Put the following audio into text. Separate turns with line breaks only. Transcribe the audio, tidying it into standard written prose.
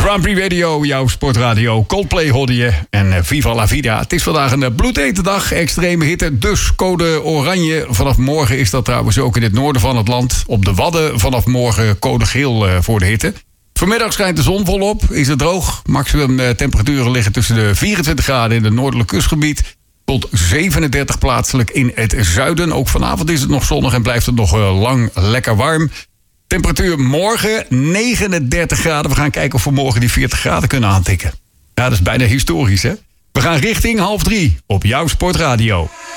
Grand Prix Radio, jouw sportradio. Coldplay hoorde je en Viva la Vida. Het is vandaag een bloedetendag, extreme hitte, dus code oranje. Vanaf morgen is dat trouwens ook in het noorden van het land. Op de Wadden vanaf morgen code geel voor de hitte. Vanmiddag schijnt de zon volop, is het droog. Maximum temperaturen liggen tussen de 24 graden in het noordelijk kustgebied tot 37 plaatselijk in het zuiden. Ook vanavond is het nog zonnig en blijft het nog lang lekker warm. Temperatuur morgen 39 graden. We gaan kijken of we morgen die 40 graden kunnen aantikken. Ja, dat is bijna historisch, hè? We gaan richting 2:30 op jouw sportradio.